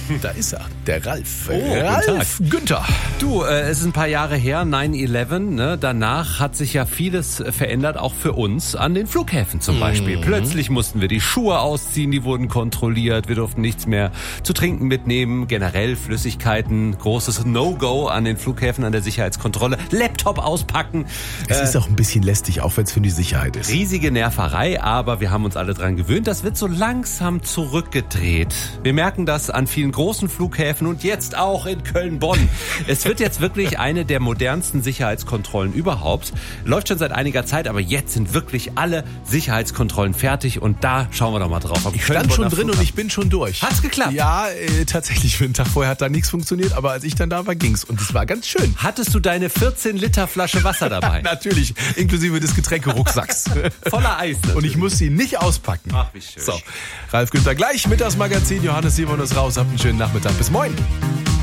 Da ist er, der Ralf. Ralf Günther. Du, es ist ein paar Jahre her, 9/11, ne? Danach hat sich ja vieles verändert, auch für uns an den Flughäfen zum Beispiel. Plötzlich mussten wir die Schuhe ausziehen, die wurden kontrolliert, wir durften nichts mehr zu trinken mitnehmen, generell Flüssigkeiten, großes No-Go an den Flughäfen, an der Sicherheitskontrolle, Laptop auspacken. Es ist auch ein bisschen lästig, auch wenn es für die Sicherheit ist. Riesige Nerverei, aber wir haben uns alle dran gewöhnt. Das wird so langsam zurückgedreht. Wir merken das an vielen großen Flughäfen und jetzt auch in Köln-Bonn. Es wird jetzt wirklich eine der modernsten Sicherheitskontrollen überhaupt. Läuft schon seit einiger Zeit, aber jetzt sind wirklich alle Sicherheitskontrollen fertig und da schauen wir doch mal drauf. Ich stand schon drin und ich bin schon durch. Hat's geklappt? Ja, tatsächlich. Für den Tag vorher hat da nichts funktioniert, aber als ich dann da war, ging's. Und es war ganz schön. Hattest du deine 14 Liter Flasche Wasser dabei? Natürlich, inklusive des Getränkerucksacks. Voller Eis natürlich. Und ich muss sie nicht auspacken. Ach, wie schön. So, Ralf Günther gleich mit das Magazin. Johannes Simon ist raus. Habt einen schönen Nachmittag. Bis morgen.